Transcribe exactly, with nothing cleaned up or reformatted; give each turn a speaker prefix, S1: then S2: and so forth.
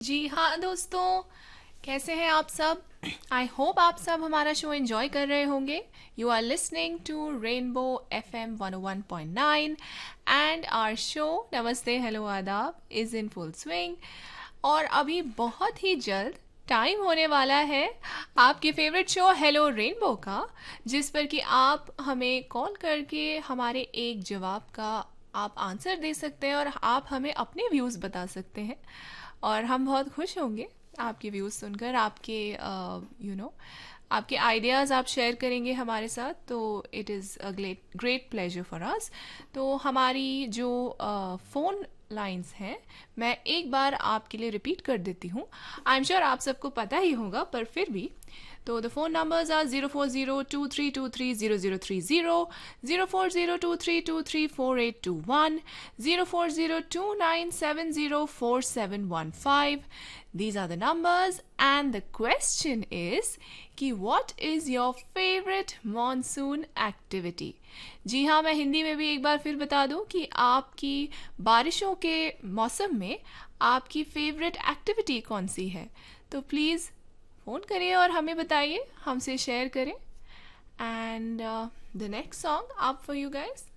S1: जी हाँ दोस्तों, कैसे हैं आप सब। आई होप आप सब हमारा शो एंजॉय कर रहे होंगे। You are listening to rainbow F M one O one point nine and our show नमस्ते हेलो आदाब इज़ इन फुल स्विंग। और अभी बहुत ही जल्द टाइम होने वाला है आपके फेवरेट शो हेलो रेनबो का, जिस पर कि आप हमें कॉल करके हमारे एक जवाब का आप आंसर दे सकते हैं और आप हमें अपने व्यूज़ बता सकते हैं। और हम बहुत खुश होंगे आपके व्यूज़ सुनकर, आपके यू नो आपके आइडियाज़ आप शेयर करेंगे हमारे साथ, तो it is a great great pleasure for us. तो हमारी जो फ़ोन लाइंस हैं, मैं एक बार आपके लिए रिपीट कर देती हूँ। आई एम श्योर आप सबको पता ही होगा, पर फिर भी। तो the phone numbers are zero four zero to three to three zero zero three zero, zero four zero to three to three four eight to one, zero four zero to nine seven zero four seven one five. These are the numbers and the question is कि what is your favorite monsoon activity? जी हाँ, मैं हिंदी में भी एक बार फिर बता दूं कि आपकी बारिशों के मौसम में आपकी फेवरेट एक्टिविटी कौन सी है। तो प्लीज़ फ़ोन करिए और हमें बताइए, हमसे शेयर करें। एंड द नेक्स्ट सॉन्ग आप फॉर यू गाइस।